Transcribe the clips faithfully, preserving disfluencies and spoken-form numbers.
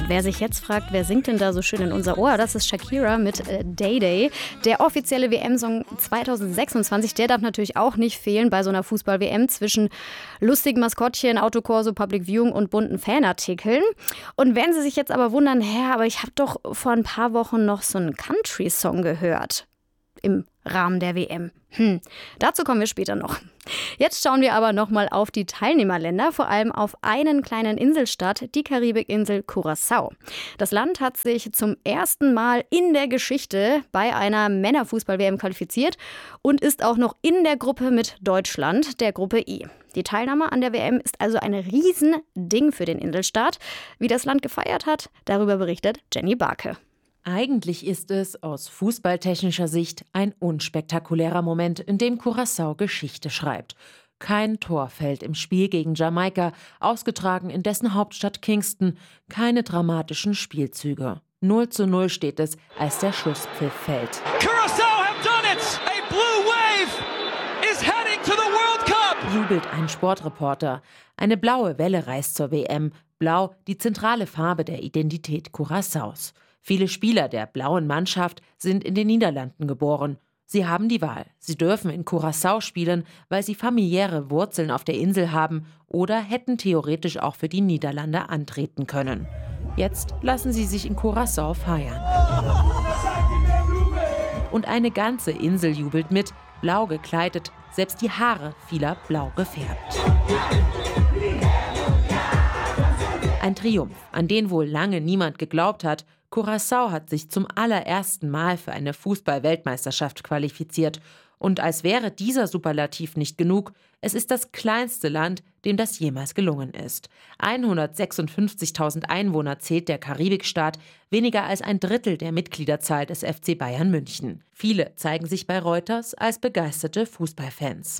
Wer sich jetzt fragt, wer singt denn da so schön in unser Ohr, das ist Shakira mit äh, Day Day. Der offizielle W M-Song zwanzig sechsundzwanzig, der darf natürlich auch nicht fehlen bei so einer Fußball-W M zwischen lustigen Maskottchen, Autokorso, Public Viewing und bunten Fanartikeln. Und wenn Sie sich jetzt aber wundern, hä, aber ich habe doch vor ein paar Wochen noch so einen Country-Song gehört im Rahmen der W M. Hm, dazu kommen wir später noch. Jetzt schauen wir aber nochmal auf die Teilnehmerländer, vor allem auf einen kleinen Inselstaat, die Karibikinsel Curaçao. Das Land hat sich zum ersten Mal in der Geschichte bei einer Männerfußball-W M qualifiziert und ist auch noch in der Gruppe mit Deutschland, der Gruppe I. Die Teilnahme an der W M ist also ein Riesending für den Inselstaat. Wie das Land gefeiert hat, darüber berichtet Jenny Barke. Eigentlich ist es aus fußballtechnischer Sicht ein unspektakulärer Moment, in dem Curaçao Geschichte schreibt. Kein Tor fällt im Spiel gegen Jamaika, ausgetragen in dessen Hauptstadt Kingston. Keine dramatischen Spielzüge. null zu null steht es, als der Schlusspfiff fällt. Curaçao have done it! A blue wave is heading to the World Cup! Jubelt ein Sportreporter. Eine blaue Welle reist zur W M. Blau, die zentrale Farbe der Identität Curaçaos. Viele Spieler der blauen Mannschaft sind in den Niederlanden geboren. Sie haben die Wahl. Sie dürfen in Curaçao spielen, weil sie familiäre Wurzeln auf der Insel haben oder hätten theoretisch auch für die Niederlande antreten können. Jetzt lassen sie sich in Curaçao feiern. Und eine ganze Insel jubelt mit, blau gekleidet, selbst die Haare vieler blau gefärbt. Ein Triumph, an den wohl lange niemand geglaubt hat. Curaçao hat sich zum allerersten Mal für eine Fußball-Weltmeisterschaft qualifiziert. Und als wäre dieser Superlativ nicht genug, es ist das kleinste Land, dem das jemals gelungen ist. hundertsechsundfünfzigtausend Einwohner zählt der Karibikstaat, weniger als ein Drittel der Mitgliederzahl des F C Bayern München. Viele zeigen sich bei Reuters als begeisterte Fußballfans.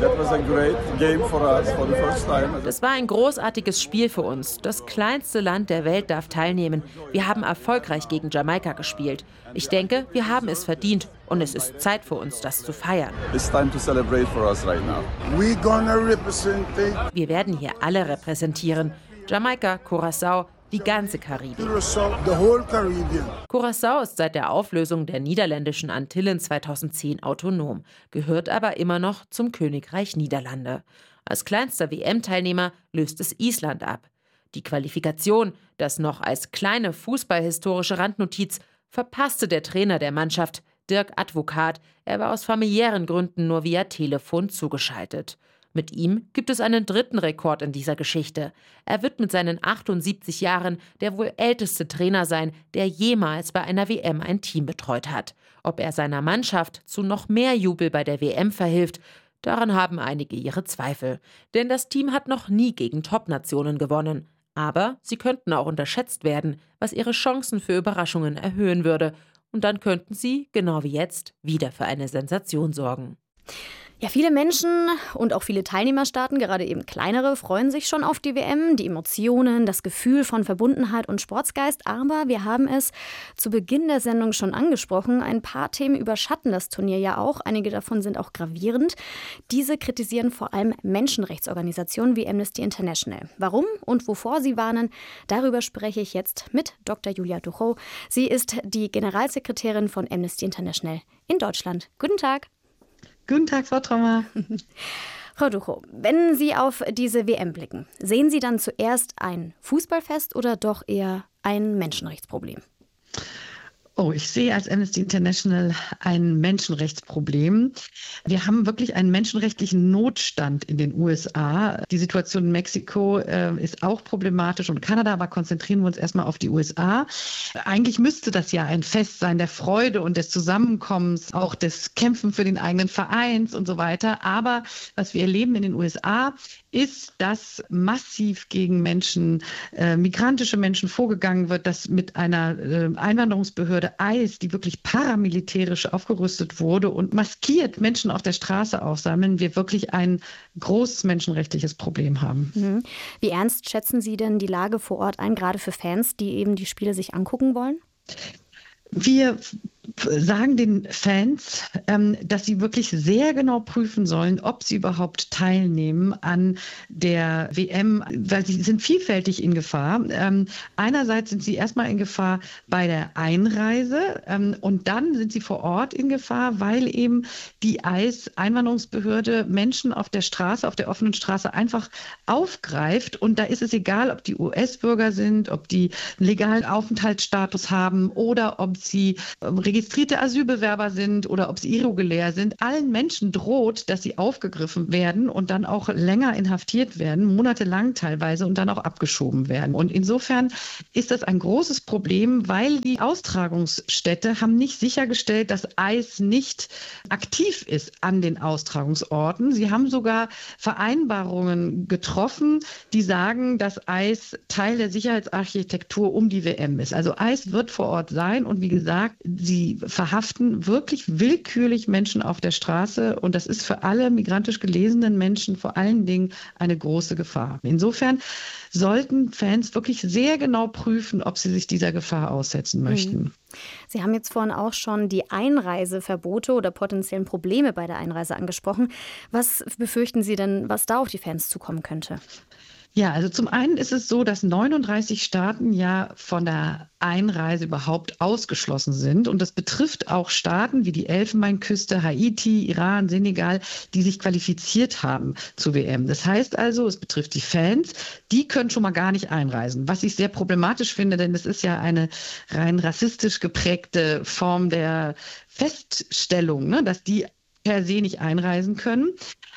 Das war ein großartiges Spiel für uns. Das kleinste Land der Welt darf teilnehmen. Wir haben erfolgreich gegen Jamaika gespielt. Ich denke, wir haben es verdient und es ist Zeit für uns, das zu feiern. Wir werden hier alle repräsentieren. Jamaika, Curaçao, die ganze Karibik. Curaçao ist seit der Auflösung der niederländischen Antillen zweitausendzehn autonom, gehört aber immer noch zum Königreich Niederlande. Als kleinster W M-Teilnehmer löst es Island ab. Die Qualifikation, das noch als kleine fußballhistorische Randnotiz, verpasste der Trainer der Mannschaft, Dirk Advocaat. Er war aus familiären Gründen nur via Telefon zugeschaltet. Mit ihm gibt es einen dritten Rekord in dieser Geschichte. Er wird mit seinen achtundsiebzig Jahren der wohl älteste Trainer sein, der jemals bei einer W M ein Team betreut hat. Ob er seiner Mannschaft zu noch mehr Jubel bei der W M verhilft, daran haben einige ihre Zweifel. Denn das Team hat noch nie gegen Top-Nationen gewonnen. Aber sie könnten auch unterschätzt werden, was ihre Chancen für Überraschungen erhöhen würde. Und dann könnten sie, genau wie jetzt, wieder für eine Sensation sorgen. Ja, viele Menschen und auch viele Teilnehmerstaaten, gerade eben kleinere, freuen sich schon auf die W M. Die Emotionen, das Gefühl von Verbundenheit und Sportsgeist. Aber wir haben es zu Beginn der Sendung schon angesprochen. Ein paar Themen überschatten das Turnier ja auch. Einige davon sind auch gravierend. Diese kritisieren vor allem Menschenrechtsorganisationen wie Amnesty International. Warum und wovor sie warnen, darüber spreche ich jetzt mit Doktor Julia Duchow. Sie ist die Generalsekretärin von Amnesty International in Deutschland. Guten Tag. Guten Tag, Frau Trommer. Frau Duchow, wenn Sie auf diese W M blicken, sehen Sie dann zuerst ein Fußballfest oder doch eher ein Menschenrechtsproblem? Oh, ich sehe als Amnesty International ein Menschenrechtsproblem. Wir haben wirklich einen menschenrechtlichen Notstand in den U S A. Die Situation in Mexiko äh, ist auch problematisch und Kanada, aber konzentrieren wir uns erstmal auf die U S A. Eigentlich müsste das ja ein Fest sein der Freude und des Zusammenkommens, auch des Kämpfen für den eigenen Vereins und so weiter. Aber was wir erleben in den U S A, ist, dass massiv gegen Menschen, äh, migrantische Menschen vorgegangen wird, dass mit einer äh, Einwanderungsbehörde I C E, die wirklich paramilitärisch aufgerüstet wurde und maskiert Menschen auf der Straße aufsammeln, wir wirklich ein großes menschenrechtliches Problem haben. Mhm. Wie ernst schätzen Sie denn die Lage vor Ort ein, gerade für Fans, die eben die Spiele sich angucken wollen? Wir sagen den Fans, ähm, dass sie wirklich sehr genau prüfen sollen, ob sie überhaupt teilnehmen an der W M, weil sie sind vielfältig in Gefahr. Ähm, einerseits sind sie erstmal in Gefahr bei der Einreise ähm, und dann sind sie vor Ort in Gefahr, weil eben die I C E-Einwanderungsbehörde Menschen auf der Straße, auf der offenen Straße einfach aufgreift. Und da ist es egal, ob die U S-Bürger sind, ob die einen legalen Aufenthaltsstatus haben oder ob sie ähm, registrierte Asylbewerber sind oder ob sie irregulär sind. Allen Menschen droht, dass sie aufgegriffen werden und dann auch länger inhaftiert werden, monatelang teilweise und dann auch abgeschoben werden. Und insofern ist das ein großes Problem, weil die Austragungsstätte haben nicht sichergestellt, dass I C E nicht aktiv ist an den Austragungsorten. Sie haben sogar Vereinbarungen getroffen, die sagen, dass I C E Teil der Sicherheitsarchitektur um die W M ist. Also I C E wird vor Ort sein und wie gesagt, sie verhaften wirklich willkürlich Menschen auf der Straße und das ist für alle migrantisch gelesenen Menschen vor allen Dingen eine große Gefahr. Insofern sollten Fans wirklich sehr genau prüfen, ob sie sich dieser Gefahr aussetzen möchten. Sie haben jetzt vorhin auch schon die Einreiseverbote oder potenziellen Probleme bei der Einreise angesprochen. Was befürchten Sie denn, was da auf die Fans zukommen könnte? Ja, also zum einen ist es so, dass neununddreißig Staaten ja von der Einreise überhaupt ausgeschlossen sind. Und das betrifft auch Staaten wie die Elfenbeinküste, Haiti, Iran, Senegal, die sich qualifiziert haben zur W M. Das heißt also, es betrifft die Fans, die können schon mal gar nicht einreisen. Was ich sehr problematisch finde, denn es ist ja eine rein rassistisch geprägte Form der Feststellung, ne, dass die per se nicht einreisen können.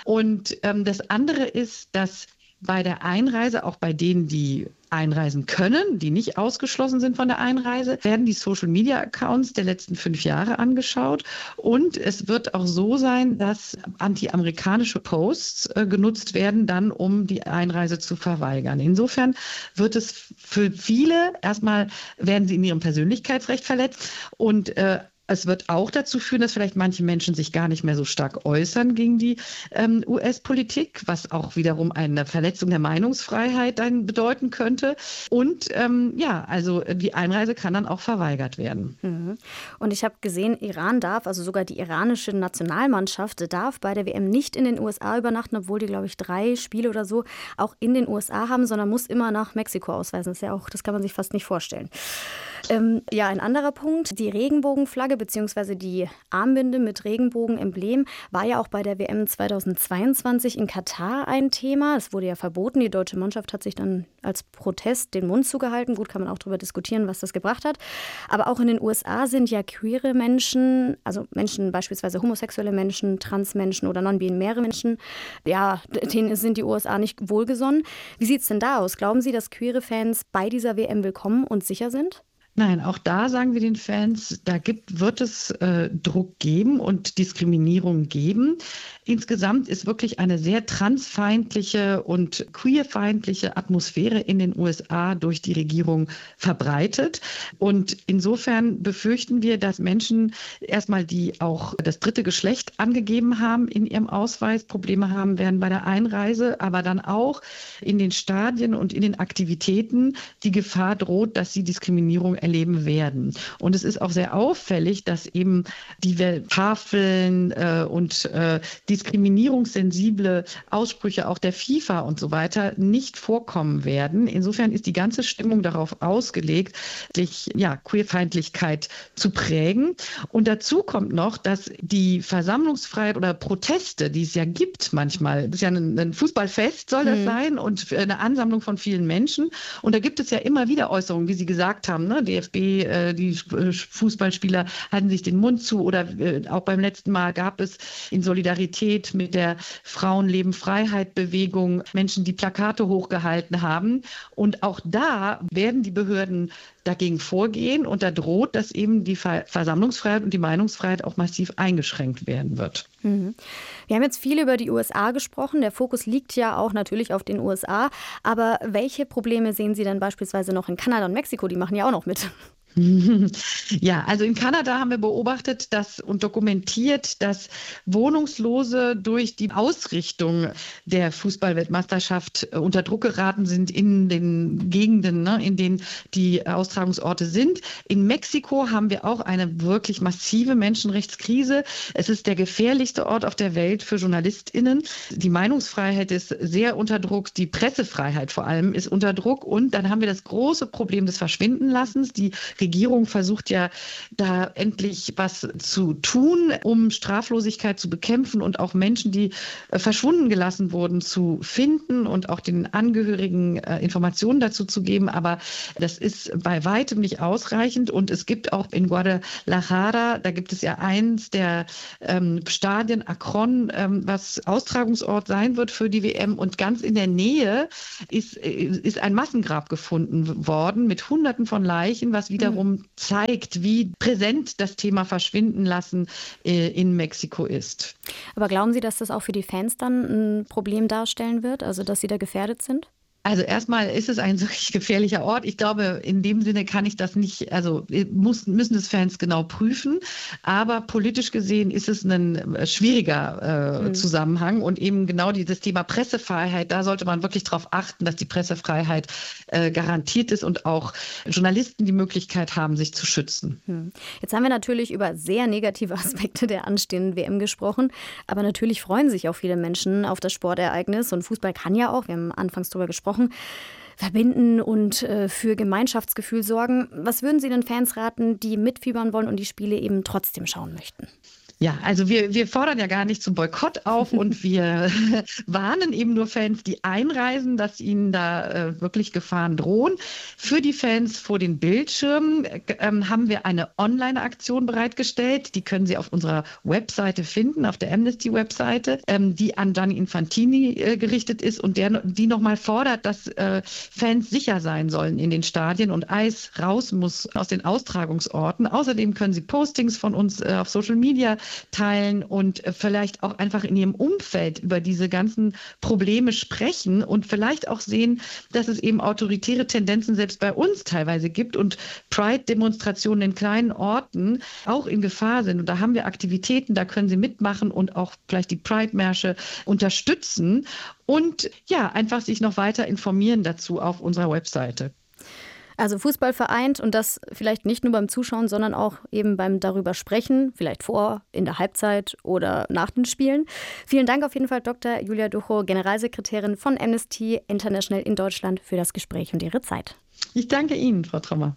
Und ähm, das andere ist, dass bei der Einreise, auch bei denen, die einreisen können, die nicht ausgeschlossen sind von der Einreise, werden die Social-Media-Accounts der letzten fünf Jahre angeschaut. Und es wird auch so sein, dass anti-amerikanische Posts äh, genutzt werden, dann um die Einreise zu verweigern. Insofern wird es für viele, erstmal werden sie in ihrem Persönlichkeitsrecht verletzt und äh, es wird auch dazu führen, dass vielleicht manche Menschen sich gar nicht mehr so stark äußern gegen die ähm, U S-Politik, was auch wiederum eine Verletzung der Meinungsfreiheit dann bedeuten könnte. Und ähm, ja, also die Einreise kann dann auch verweigert werden. Mhm. Und ich habe gesehen, Iran darf, also sogar die iranische Nationalmannschaft darf bei der W M nicht in den U S A übernachten, obwohl die, glaube ich, drei Spiele oder so auch in den U S A haben, sondern muss immer nach Mexiko ausweisen. Das ist ja auch, das kann man sich fast nicht vorstellen. Ähm, ja, ein anderer Punkt, die Regenbogenflagge bzw. die Armbinde mit Regenbogenemblem war ja auch bei der W M zweitausendzweiundzwanzig in Katar ein Thema. Es wurde ja verboten. Die deutsche Mannschaft hat sich dann als Protest den Mund zugehalten. Gut, kann man auch darüber diskutieren, was das gebracht hat. Aber auch in den U S A sind ja queere Menschen, also Menschen, beispielsweise homosexuelle Menschen, Transmenschen oder non-binäre Menschen, ja, denen sind die U S A nicht wohlgesonnen. Wie sieht es denn da aus? Glauben Sie, dass queere Fans bei dieser W M willkommen und sicher sind? Nein, auch da sagen wir den Fans, da gibt, wird es äh, Druck geben und Diskriminierung geben. Insgesamt ist wirklich eine sehr transfeindliche und queerfeindliche Atmosphäre in den U S A durch die Regierung verbreitet. Und insofern befürchten wir, dass Menschen erstmal, die auch das dritte Geschlecht angegeben haben in ihrem Ausweis, Probleme haben werden bei der Einreise, aber dann auch in den Stadien und in den Aktivitäten die Gefahr droht, dass sie Diskriminierung erleben werden. Und es ist auch sehr auffällig, dass eben die Tafeln äh, und äh, diskriminierungssensible Aussprüche auch der FIFA und so weiter nicht vorkommen werden. Insofern ist die ganze Stimmung darauf ausgelegt, sich ja Queerfeindlichkeit zu prägen. Und dazu kommt noch, dass die Versammlungsfreiheit oder Proteste, die es ja gibt manchmal, das ist ja ein, ein Fußballfest soll das mhm. sein und eine Ansammlung von vielen Menschen. Und da gibt es ja immer wieder Äußerungen, wie Sie gesagt haben, ne? D F B, äh, die Fußballspieler halten sich den Mund zu oder äh, auch beim letzten Mal gab es in Solidarität mit der Frauenleben-Freiheit-Bewegung Menschen, die Plakate hochgehalten haben. Und auch da werden die Behörden dagegen vorgehen und da droht, dass eben die Versammlungsfreiheit und die Meinungsfreiheit auch massiv eingeschränkt werden wird. Mhm. Wir haben jetzt viel über die U S A gesprochen. Der Fokus liegt ja auch natürlich auf den U S A. Aber welche Probleme sehen Sie denn beispielsweise noch in Kanada und Mexiko? Die machen ja auch noch mit. Ja, also in Kanada haben wir beobachtet dass, und dokumentiert, dass Wohnungslose durch die Ausrichtung der Fußballweltmeisterschaft unter Druck geraten sind in den Gegenden, ne, in denen die Austragungsorte sind. In Mexiko haben wir auch eine wirklich massive Menschenrechtskrise. Es ist der gefährlichste Ort auf der Welt für JournalistInnen. Die Meinungsfreiheit ist sehr unter Druck, die Pressefreiheit vor allem ist unter Druck und dann haben wir das große Problem des Verschwindenlassens. Die Regierung versucht ja da endlich was zu tun, um Straflosigkeit zu bekämpfen und auch Menschen, die äh, verschwunden gelassen wurden, zu finden und auch den Angehörigen äh, Informationen dazu zu geben. Aber das ist bei weitem nicht ausreichend und es gibt auch in Guadalajara, da gibt es ja eins der ähm, Stadien, Akron, ähm, was Austragungsort sein wird für die W M und ganz in der Nähe ist, ist ein Massengrab gefunden worden mit Hunderten von Leichen, was wiederum mhm. zeigt, wie präsent das Thema Verschwinden lassen äh, in Mexiko ist. Aber glauben Sie, dass das auch für die Fans dann ein Problem darstellen wird, also dass sie da gefährdet sind? Also erstmal ist es ein wirklich gefährlicher Ort. Ich glaube, in dem Sinne kann ich das nicht, also muss, müssen es Fans genau prüfen. Aber politisch gesehen ist es ein schwieriger äh, mhm. Zusammenhang. Und eben genau dieses Thema Pressefreiheit, da sollte man wirklich darauf achten, dass die Pressefreiheit äh, garantiert ist und auch Journalisten die Möglichkeit haben, sich zu schützen. Mhm. Jetzt haben wir natürlich über sehr negative Aspekte der anstehenden W M gesprochen. Aber natürlich freuen sich auch viele Menschen auf das Sportereignis. Und Fußball kann ja auch, wir haben anfangs darüber gesprochen, verbinden und äh, für Gemeinschaftsgefühl sorgen. Was würden Sie den Fans raten, die mitfiebern wollen und die Spiele eben trotzdem schauen möchten? Ja, also wir, wir fordern ja gar nicht zum Boykott auf und wir warnen eben nur Fans, die einreisen, dass ihnen da äh, wirklich Gefahren drohen. Für die Fans vor den Bildschirmen äh, haben wir eine Online-Aktion bereitgestellt. Die können Sie auf unserer Webseite finden, auf der Amnesty-Webseite, ähm, die an Gianni Infantini äh, gerichtet ist und der, die nochmal fordert, dass äh, Fans sicher sein sollen in den Stadien und Eis raus muss aus den Austragungsorten. Außerdem können Sie Postings von uns äh, auf Social Media teilen und vielleicht auch einfach in ihrem Umfeld über diese ganzen Probleme sprechen und vielleicht auch sehen, dass es eben autoritäre Tendenzen selbst bei uns teilweise gibt und Pride-Demonstrationen in kleinen Orten auch in Gefahr sind. Und da haben wir Aktivitäten, da können Sie mitmachen und auch vielleicht die Pride-Märsche unterstützen und ja, einfach sich noch weiter informieren dazu auf unserer Webseite. Also Fußball vereint und das vielleicht nicht nur beim Zuschauen, sondern auch eben beim darüber sprechen, vielleicht vor, in der Halbzeit oder nach den Spielen. Vielen Dank auf jeden Fall, Doktor Julia Ducho, Generalsekretärin von Amnesty International in Deutschland, für das Gespräch und Ihre Zeit. Ich danke Ihnen, Frau Trommer.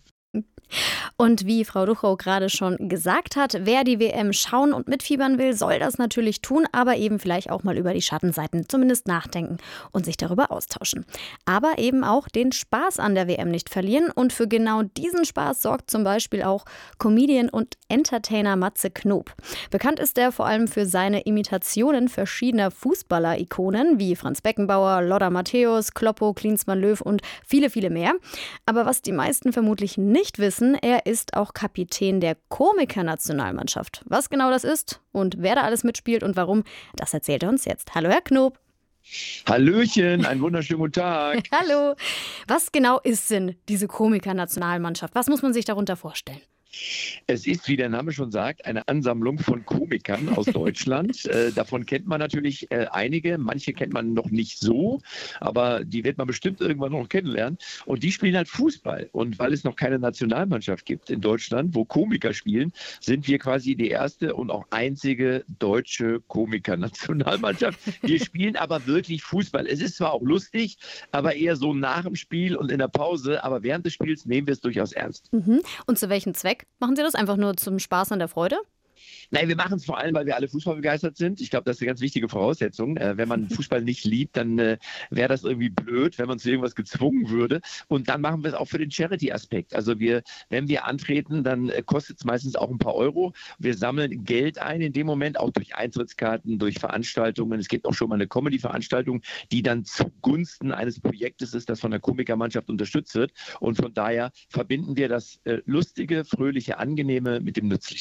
Und wie Frau Duchow gerade schon gesagt hat, wer die W M schauen und mitfiebern will, soll das natürlich tun, aber eben vielleicht auch mal über die Schattenseiten zumindest nachdenken und sich darüber austauschen. Aber eben auch den Spaß an der W M nicht verlieren. Und für genau diesen Spaß sorgt zum Beispiel auch Comedian und Entertainer Matze Knob. Bekannt ist er vor allem für seine Imitationen verschiedener Fußballer-Ikonen wie Franz Beckenbauer, Lothar Matthäus, Kloppo, Klinsmann, Löw und viele, viele mehr. Aber was die meisten vermutlich nicht wissen, er ist auch Kapitän der Komiker-Nationalmannschaft. Was genau das ist und wer da alles mitspielt und warum, das erzählt er uns jetzt. Hallo, Herr Knob. Hallöchen, einen wunderschönen guten Tag. Hallo. Was genau ist denn diese Komiker-Nationalmannschaft? Was muss man sich darunter vorstellen? Es ist, wie der Name schon sagt, eine Ansammlung von Komikern aus Deutschland. äh, davon kennt man natürlich äh, einige, manche kennt man noch nicht so, aber die wird man bestimmt irgendwann noch kennenlernen. Und die spielen halt Fußball. Und weil es noch keine Nationalmannschaft gibt in Deutschland, wo Komiker spielen, sind wir quasi die erste und auch einzige deutsche Komiker-Nationalmannschaft. Wir spielen aber wirklich Fußball. Es ist zwar auch lustig, aber eher so nach dem Spiel und in der Pause, aber während des Spiels nehmen wir es durchaus ernst. Mhm. Und zu welchem Zweck machen Sie das? Einfach nur zum Spaß und der Freude? Nein, wir machen es vor allem, weil wir alle Fußball begeistert sind. Ich glaube, das ist eine ganz wichtige Voraussetzung. Äh, wenn man Fußball nicht liebt, dann äh, wäre das irgendwie blöd, wenn man zu irgendwas gezwungen würde. Und dann machen wir es auch für den Charity-Aspekt. Also wir, wenn wir antreten, dann äh, kostet es meistens auch ein paar Euro. Wir sammeln Geld ein in dem Moment, auch durch Eintrittskarten, durch Veranstaltungen. Es gibt auch schon mal eine Comedy-Veranstaltung, die dann zugunsten eines Projektes ist, das von der Komikermannschaft unterstützt wird. Und von daher verbinden wir das äh, Lustige, Fröhliche, Angenehme mit dem Nützlichen.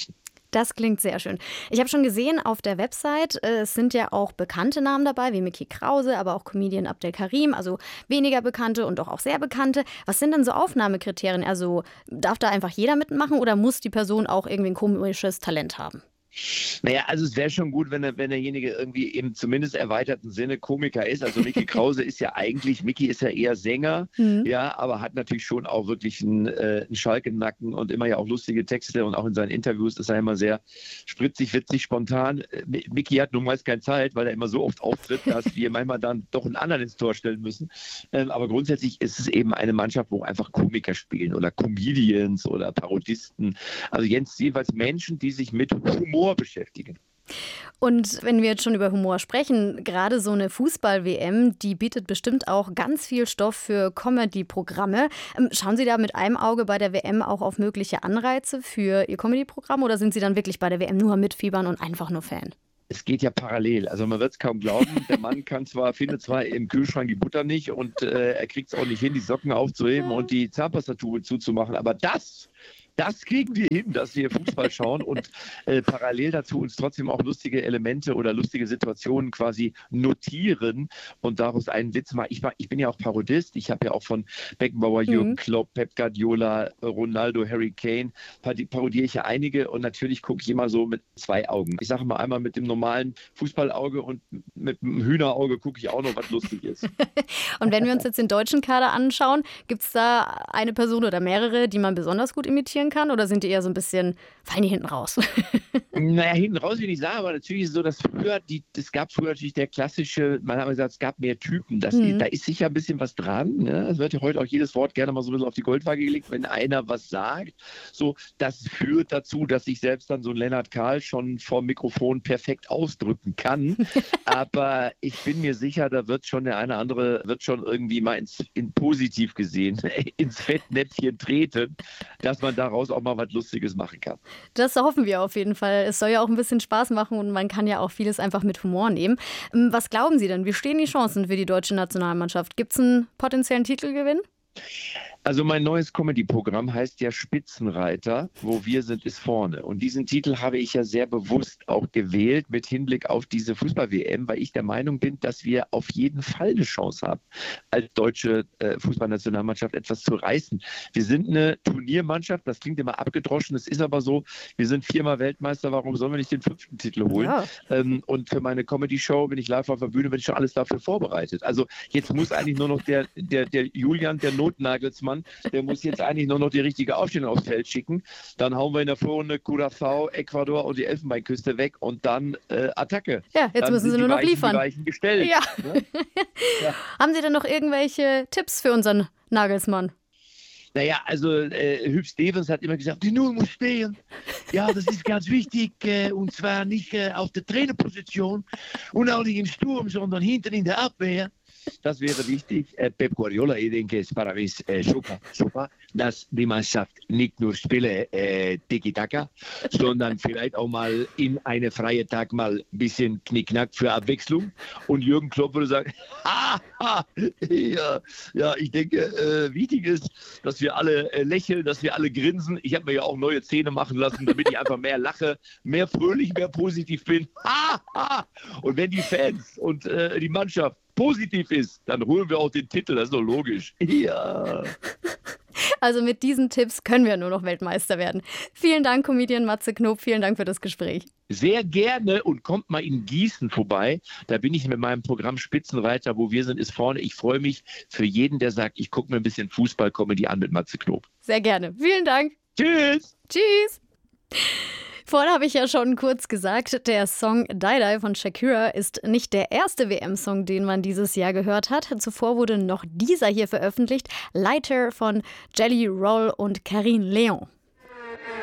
Das klingt sehr schön. Ich habe schon gesehen auf der Website, äh, es sind ja auch bekannte Namen dabei, wie Micky Krause, aber auch Comedian Abdel Karim, also weniger bekannte und doch auch sehr bekannte. Was sind denn so Aufnahmekriterien? Also darf da einfach jeder mitmachen oder muss die Person auch irgendwie ein komisches Talent haben? Naja, also es wäre schon gut, wenn, der, wenn derjenige irgendwie im zumindest erweiterten Sinne Komiker ist. Also Micky Krause ist ja eigentlich, Micky ist ja eher Sänger, mhm. ja, aber hat natürlich schon auch wirklich einen, äh, einen Schalke-Nacken und immer ja auch lustige Texte und auch in seinen Interviews ist er immer sehr spritzig, witzig, spontan. Micky hat nun meist keine Zeit, weil er immer so oft auftritt, dass wir manchmal dann doch einen anderen ins Tor stellen müssen. Ähm, aber grundsätzlich ist es eben eine Mannschaft, wo einfach Komiker spielen oder Comedians oder Parodisten. Also jedenfalls Menschen, die sich mit Humor beschäftigen. Und wenn wir jetzt schon über Humor sprechen, gerade so eine Fußball-W M, die bietet bestimmt auch ganz viel Stoff für Comedy-Programme. Schauen Sie da mit einem Auge bei der W M auch auf mögliche Anreize für Ihr Comedy-Programm oder sind Sie dann wirklich bei der W M nur mitfiebern und einfach nur Fan? Es geht ja parallel. Also man wird es kaum glauben. Der Mann kann zwar, findet zwar im Kühlschrank die Butter nicht und äh, er kriegt es auch nicht hin, die Socken aufzuheben und die Zahnpastatube zuzumachen. Aber das Das kriegen wir hin, dass wir Fußball schauen und äh, parallel dazu uns trotzdem auch lustige Elemente oder lustige Situationen quasi notieren und daraus einen Witz machen. Ich, ich bin ja auch Parodist. Ich habe ja auch von Beckenbauer, Jürgen mhm. Klopp, Pep Guardiola, Ronaldo, Harry Kane, parodiere ich ja einige und natürlich gucke ich immer so mit zwei Augen. Ich sage mal einmal mit dem normalen Fußballauge und mit dem Hühnerauge gucke ich auch noch, was lustig ist. Und wenn wir uns jetzt den deutschen Kader anschauen, gibt es da eine Person oder mehrere, die man besonders gut imitieren kann oder sind die eher so ein bisschen, fallen die hinten raus? Naja, hinten raus will ich nicht sagen, aber natürlich ist es so, dass früher, die, es gab früher natürlich der klassische, man hat mal gesagt, es gab mehr Typen. Das, mhm. Da ist sicher ein bisschen was dran. Ne? Es wird ja heute auch jedes Wort gerne mal so ein bisschen auf die Goldwaage gelegt, wenn einer was sagt. So, das führt dazu, dass sich selbst dann so ein Lennart Kahl schon vor dem Mikrofon perfekt ausdrücken kann. Aber ich bin mir sicher, da wird schon der eine oder andere, wird schon irgendwie mal ins, in positiv gesehen, ins Fettnäpfchen treten, dass man daraus auch mal was Lustiges machen kann. Das hoffen wir auf jeden Fall. Es soll ja auch ein bisschen Spaß machen und man kann ja auch vieles einfach mit Humor nehmen. Was glauben Sie denn? Wie stehen die Chancen für die deutsche Nationalmannschaft? Gibt es einen potenziellen Titelgewinn? Also mein neues Comedy-Programm heißt ja Spitzenreiter, wo wir sind, ist vorne. Und diesen Titel habe ich ja sehr bewusst auch gewählt mit Hinblick auf diese Fußball-W M, weil ich der Meinung bin, dass wir auf jeden Fall eine Chance haben, als deutsche äh, Fußballnationalmannschaft etwas zu reißen. Wir sind eine Turniermannschaft, das klingt immer abgedroschen, es ist aber so, wir sind viermal Weltmeister, warum sollen wir nicht den fünften Titel holen? Ja. Ähm, und für meine Comedy-Show bin ich live auf der Bühne, bin ich schon alles dafür vorbereitet. Also jetzt muss eigentlich nur noch der, der, der Julian, der Notnagelsmann, der muss jetzt eigentlich nur noch die richtige Aufstellung aufs Feld schicken. Dann hauen wir in der Vorrunde Curaçao, Ecuador und die Elfenbeinküste weg und dann äh, Attacke. Ja, jetzt dann müssen Sie nur noch Weichen, liefern. Die Weichen gestellt. Ja. Ne? Ja. Haben Sie denn noch irgendwelche Tipps für unseren Nagelsmann? Naja, also äh, Hüb Stevens hat immer gesagt, die Null muss stehen. Ja, das ist ganz wichtig äh, und zwar nicht äh, auf der Trainerposition und auch nicht im Sturm, sondern hinten in der Abwehr. Das wäre wichtig. Äh, Pep Guardiola, ich denke, es para mich äh, super, super, dass die Mannschaft nicht nur spiele äh, Tiki-Taka, sondern vielleicht auch mal in eine freie Tag mal ein bisschen Knickknack für Abwechslung. Und Jürgen Klopp würde sagen, ha, ha, ja, ja, ich denke, äh, wichtig ist, dass wir alle äh, lächeln, dass wir alle grinsen. Ich habe mir ja auch neue Zähne machen lassen, damit ich einfach mehr lache, mehr fröhlich, mehr positiv bin. Ha, ha. Und wenn die Fans und äh, die Mannschaft positiv ist, dann holen wir auch den Titel, das ist doch logisch. Ja. Also mit diesen Tipps können wir nur noch Weltmeister werden. Vielen Dank, Comedian Matze Knob, vielen Dank für das Gespräch. Sehr gerne und kommt mal in Gießen vorbei. Da bin ich mit meinem Programm Spitzenreiter, wo wir sind, ist vorne. Ich freue mich für jeden, der sagt, ich gucke mir ein bisschen Fußball-Comedy an mit Matze Knob. Sehr gerne. Vielen Dank. Tschüss. Tschüss. Vorhin habe ich ja schon kurz gesagt, der Song Die Die von Shakira ist nicht der erste W M-Song, den man dieses Jahr gehört hat. Zuvor wurde noch dieser hier veröffentlicht, Lighter von Jelly Roll und Karine Leon.